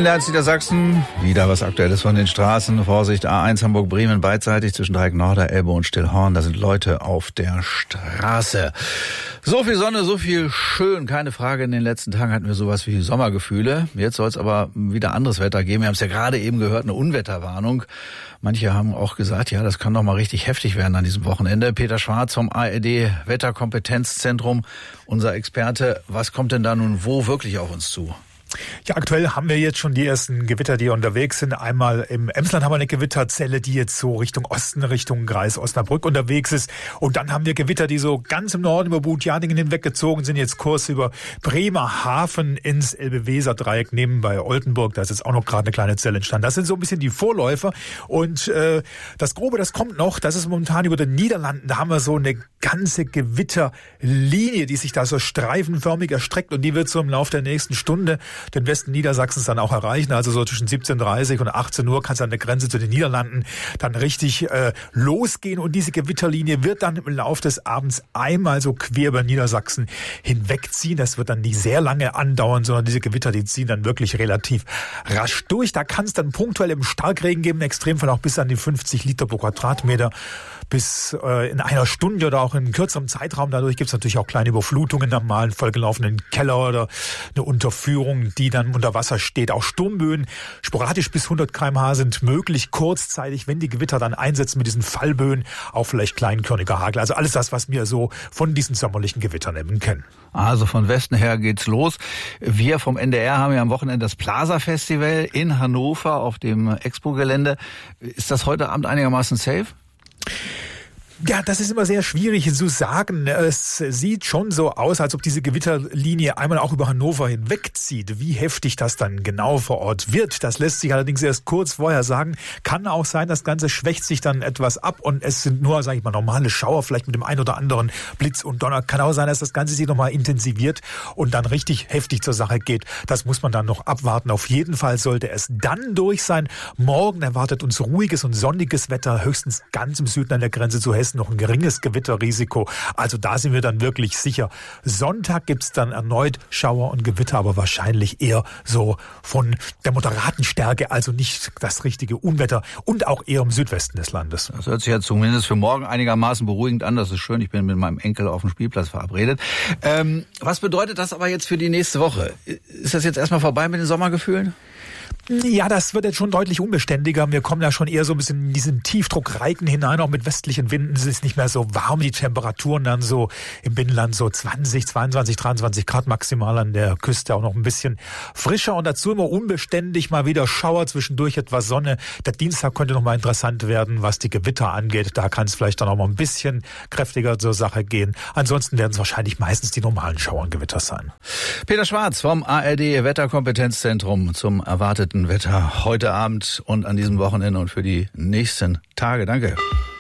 In der Niedersachsen wieder was Aktuelles von den Straßen. Vorsicht, A1 Hamburg-Bremen beidseitig zwischen Dreieck Norder, Elbe und Stillhorn. Da sind Leute auf der Straße. So viel Sonne, so viel schön. Keine Frage, in den letzten Tagen hatten wir sowas wie Sommergefühle. Jetzt soll es aber wieder anderes Wetter geben. Wir haben es ja gerade eben gehört, eine Unwetterwarnung. Manche haben auch gesagt, ja, das kann doch mal richtig heftig werden an diesem Wochenende. Peter Schwarz vom ARD Wetterkompetenzzentrum, unser Experte. Was kommt denn da nun wo wirklich auf uns zu? Ja, aktuell haben wir jetzt schon die ersten Gewitter, die unterwegs sind. Einmal im Emsland haben wir eine Gewitterzelle, die jetzt so Richtung Osten, Richtung Kreis Osnabrück unterwegs ist. Und dann haben wir Gewitter, die so ganz im Norden über Butjadingen hinweggezogen sind. Jetzt Kurs über Bremerhaven ins Elbe-Weser-Dreieck neben bei Oldenburg. Da ist jetzt auch noch gerade eine kleine Zelle entstanden. Das sind so ein bisschen die Vorläufer. Und das Grobe, das kommt noch. Das ist momentan über den Niederlanden. Da haben wir so eine ganze Gewitterlinie, die sich da so streifenförmig erstreckt. Und die wird so im Laufe der nächsten Stunde den Westen Niedersachsens dann auch erreichen. Also so zwischen 17:30 und 18 Uhr kann es an der Grenze zu den Niederlanden dann richtig losgehen. Und diese Gewitterlinie wird dann im Laufe des Abends einmal so quer über Niedersachsen hinwegziehen. Das wird dann nicht sehr lange andauern, sondern diese Gewitter, die ziehen dann wirklich relativ rasch durch. Da kann es dann punktuell im Starkregen geben, im Extremfall auch bis an die 50 Liter pro Quadratmeter. Bis in einer Stunde oder auch in kürzerem Zeitraum. Dadurch gibt es natürlich auch kleine Überflutungen am mal vollgelaufenen Keller oder eine Unterführung, die dann unter Wasser steht. Auch Sturmböen, sporadisch bis 100 km/h sind möglich. Kurzzeitig, wenn die Gewitter dann einsetzen mit diesen Fallböen, auch vielleicht kleinkörniger Hagel. Also alles das, was wir so von diesen sommerlichen Gewittern eben kennen. Also von Westen her geht's los. Wir vom NDR haben ja am Wochenende das Plaza-Festival in Hannover auf dem Expo-Gelände. Ist das heute Abend einigermaßen safe? Ja, das ist immer sehr schwierig zu sagen. Es sieht schon so aus, als ob diese Gewitterlinie einmal auch über Hannover hinwegzieht. Wie heftig das dann genau vor Ort wird, das lässt sich allerdings erst kurz vorher sagen. Kann auch sein, das Ganze schwächt sich dann etwas ab und es sind nur, sage ich mal, normale Schauer, vielleicht mit dem ein oder anderen Blitz und Donner. Kann auch sein, dass das Ganze sich nochmal intensiviert und dann richtig heftig zur Sache geht. Das muss man dann noch abwarten. Auf jeden Fall sollte es dann durch sein. Morgen erwartet uns ruhiges und sonniges Wetter, höchstens ganz im Süden an der Grenze zu Hessen noch ein geringes Gewitterrisiko. Also da sind wir dann wirklich sicher. Sonntag gibt's dann erneut Schauer und Gewitter, aber wahrscheinlich eher so von der moderaten Stärke, also nicht das richtige Unwetter und auch eher im Südwesten des Landes. Das hört sich ja zumindest für morgen einigermaßen beruhigend an. Das ist schön. Ich bin mit meinem Enkel auf dem Spielplatz verabredet. Was bedeutet das aber jetzt für die nächste Woche? Ist das jetzt erstmal vorbei mit den Sommergefühlen? Ja, das wird jetzt schon deutlich unbeständiger. Wir kommen ja schon eher so ein bisschen in diesen Tiefdruckreigen hinein, auch mit westlichen Winden. Es ist nicht mehr so warm, die Temperaturen dann so im Binnenland so 20, 22, 23 Grad maximal, an der Küste auch noch ein bisschen frischer und dazu immer unbeständig, mal wieder Schauer, zwischendurch etwas Sonne. Der Dienstag könnte noch mal interessant werden, was die Gewitter angeht. Da kann es vielleicht dann auch mal ein bisschen kräftiger zur Sache gehen. Ansonsten werden es wahrscheinlich meistens die normalen Schauer und Gewitter sein. Peter Schwarz vom ARD Wetterkompetenzzentrum zum erwarteten Wetter heute Abend und an diesem Wochenende und für die nächsten Tage. Danke.